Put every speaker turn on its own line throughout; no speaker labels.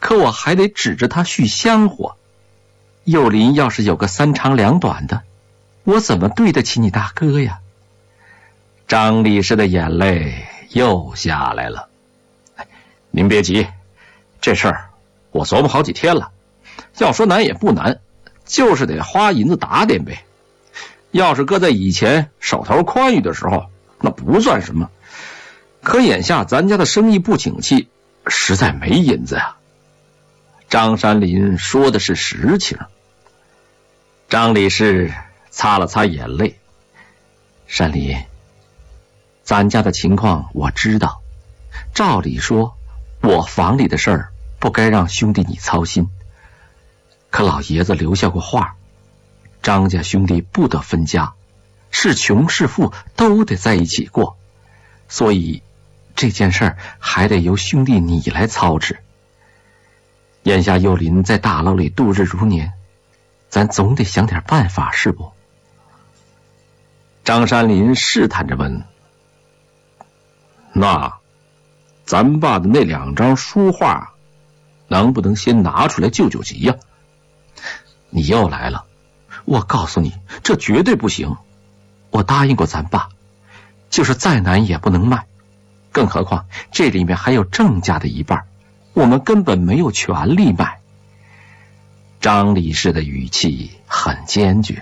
可我还得指着他续香火。幼林要是有个三长两短的，我怎么对得起你大哥呀？张理事的眼泪又下来了。您别急，这事儿我琢磨好几天了，要说难也不难，就是得花银子打点呗。要是搁在以前手头宽裕的时候，那不算什么，可眼下咱家的生意不景气，实在没银子呀。张山林说的是实情。张理事擦了擦眼泪，山林，咱家的情况我知道，照理说我房里的事儿不该让兄弟你操心，可老爷子留下过话，张家兄弟不得分家，是穷是富都得在一起过，所以这件事儿还得由兄弟你来操持。眼下幼林在大牢里度日如年，咱总得想点办法，是不？张山林试探着问：那咱爸的那2张书画能不能先拿出来救救急呀？你又来了，我告诉你，这绝对不行。我答应过咱爸，就是再难也不能卖，更何况这里面还有郑家的一半，我们根本没有权利卖。张理事的语气很坚决。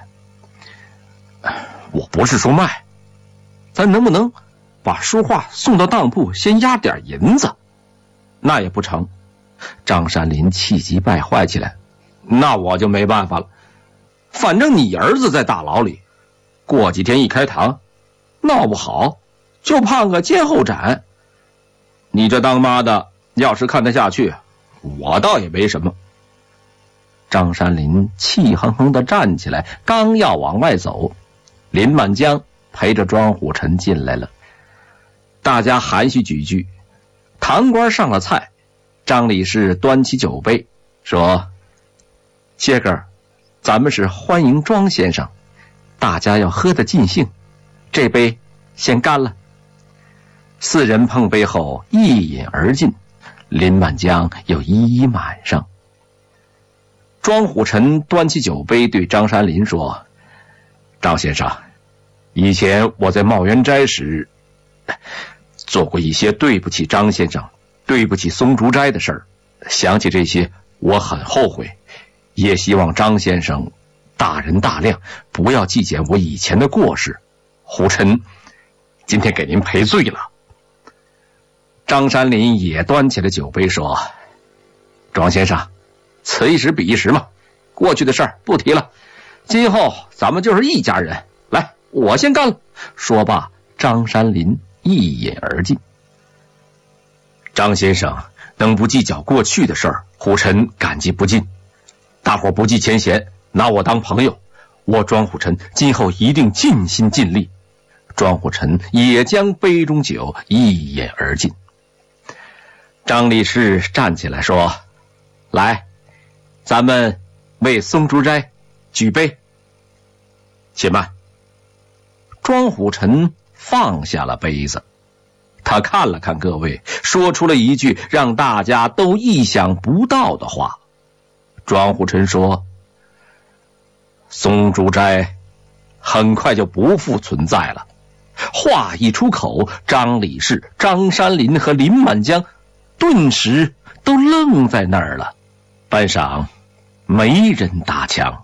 我不是说卖，咱能不能把书画送到当铺，先押点银子？那也不成。张山林气急败坏起来。那我就没办法了，反正你儿子在大牢里，过几天一开堂，闹不好就判个监候斩。你这当妈的要是看得下去，我倒也没什么。张山林气哼哼地站起来，刚要往外走，林满江陪着庄虎臣进来了。大家含蓄几句，堂官上了菜，张理事端起酒杯说：谢哥，咱们是欢迎庄先生，大家要喝得尽兴，这杯先干了。4人碰杯后一饮而尽，林满江又一一满上。庄虎臣端起酒杯对张山林说：张先生，以前我在茂源斋时做过一些对不起张先生、对不起松竹斋的事儿，想起这些我很后悔，也希望张先生大人大量，不要记捡我以前的过失。虎臣今天给您赔罪了。张山林也端起了酒杯说：庄先生，此一时彼一时嘛，过去的事儿不提了，今后咱们就是一家人，来，我先干了。说罢，张山林一饮而尽。张先生能不计较过去的事儿，虎臣感激不尽。大伙不计前嫌，拿我当朋友，我庄虎臣今后一定尽心尽力。庄虎臣也将杯中酒一饮而尽。张理事站起来说：来，咱们为松竹斋举杯。且慢。庄虎臣放下了杯子，他看了看各位，说出了一句让大家都意想不到的话。庄虎臣说：松竹斋很快就不复存在了。话一出口，张理事、张山林和林满江顿时都愣在那儿了，班上没人搭腔。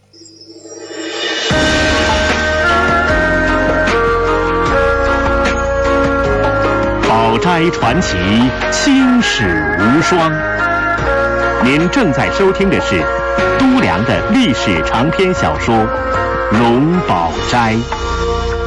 宝斋传奇，青史无双。您正在收听的是都良的历史长篇小说《龙宝斋》。